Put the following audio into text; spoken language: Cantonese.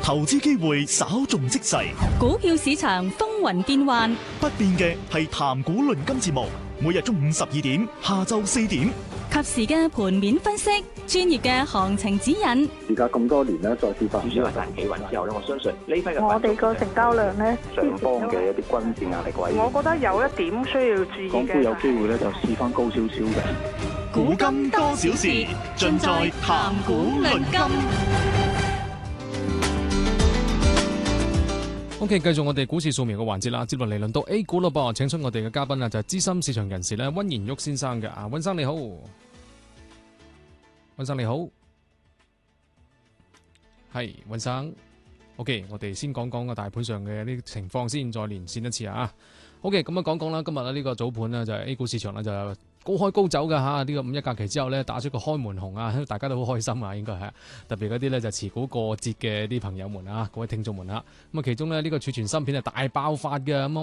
投資機會稍縱即逝， 股票市場風雲變幻， 不變嘅係談股論金節目，每日中午12點，下晝4點， 及時嘅盤面分析，專業嘅行情指引。 而家咁多年咧，再次發展話彈企穩之後咧，我相信呢批嘅我哋個成交量咧， 上方嘅一啲均線壓力位， 我覺得有一點需要注意嘅。 港股有機會咧就試翻高少少嘅。 古今多少事，盡在談股論金。 OK， 繼續我哋股市掃描嘅環節啦，接落嚟輪到 A 股咯噃，請出我哋嘅嘉賓啊，就係資深市場人士咧，溫賢旭先生嘅啊，溫生你好，溫生你好，係溫生 ，OK， 我哋先講講個大盤上嘅啲情況先，再連線一次啊。OK， 咁啊講講啦，今日呢個早盤呢，就係 A 股市場呢，就高開高走㗎嚇，呢個五一假期之後呢，打出個開門紅啊，大家都好開心啊，應該係特別嗰啲呢，就持股過節嘅啲朋友們啊，各位聽眾們啊，咁啊其中呢，呢個儲存芯片係大爆發嘅咁。